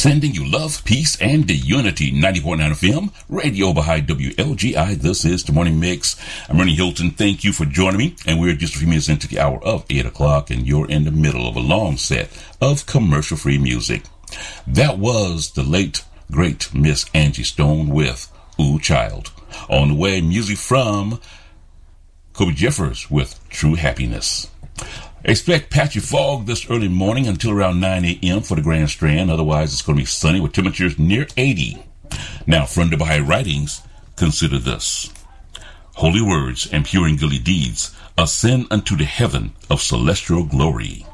Sending you love, peace, and the unity. 90.9 FM, Radio Baha'i WLGI. This is the Morning Mix. I'm Ernie Hilton. Thank you for joining me. And we're just a few minutes into the hour of 8 o'clock, and you're in the middle of a long set of commercial-free music. That was the late, great Miss Angie Stone with Ooh Child. On the way, music from Kobe Jeffers with True Happiness. Expect patchy fog this early morning until around 9 a.m. for the Grand Strand. Otherwise, it's going to be sunny with temperatures near 80. Now, from the Baha'i writings, consider this. Holy words and pure and goodly deeds ascend unto the heaven of celestial glory.